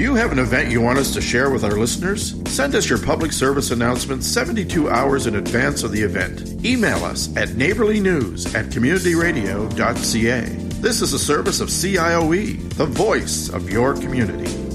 Do you have an event you want us to share with our listeners? Send us your public service announcement 72 hours in advance of the event. Email us at neighborlynews@communityradio.ca. This is a service of CIOE, the voice of your community.